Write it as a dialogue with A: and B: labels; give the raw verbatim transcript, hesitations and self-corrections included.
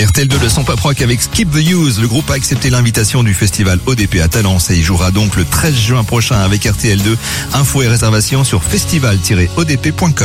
A: R T L deux, le son pop rock avec Skip the Use. Le groupe a accepté l'invitation du festival O D P à Talence et il jouera donc le treize juin prochain avec R T L deux. Infos et réservations sur festival tiret o d p point com.